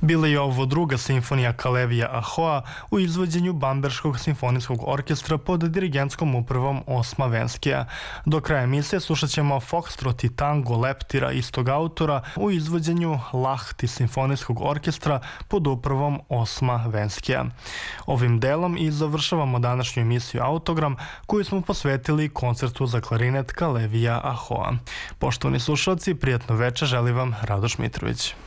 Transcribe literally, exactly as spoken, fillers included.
Bila je ovo druga simfonija Kalevija Ahoa u izvođenju Bamberškog simfonijskog orkestra pod dirigentskom upravom Osma Venskija. Do kraja emisije slušat ćemo Foxtrot i tango Leptira istog autora u izvođenju Lahti simfonijskog orkestra pod upravom Osma Venskija. Ovim delom i završavamo današnju emisiju Autogram koju smo posvetili koncertu za klarinet Kalevija Ahoa. Poštovani slušalci, prijatno večer želi vam Radoš Mitrović.